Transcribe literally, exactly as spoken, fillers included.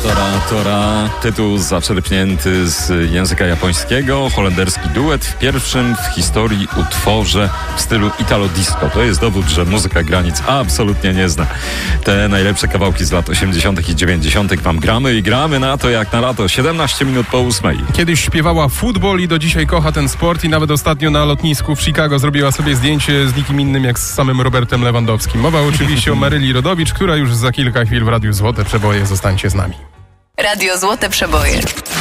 Tora, tora. Tytuł zaczerpnięty z języka japońskiego. Holenderski duet w pierwszym w historii utworze w stylu Italo Disco. To jest dowód, że muzyka granic absolutnie nie zna. Te najlepsze kawałki z lat osiemdziesiątych i dziewięćdziesiątych wam gramy i gramy na to jak na lato. siedemnaście minut po ósmej. Kiedyś śpiewała futbol i do dzisiaj kocha ten sport i nawet ostatnio na lotnisku w Chicago zrobiła sobie zdjęcie z nikim innym jak z samym Robertem Lewandowskim. Mowa oczywiście o Maryli Rodowicz, która już za kilka chwil w Radiu Złote Przeboje. Zostańcie z nami. Radio Złote Przeboje.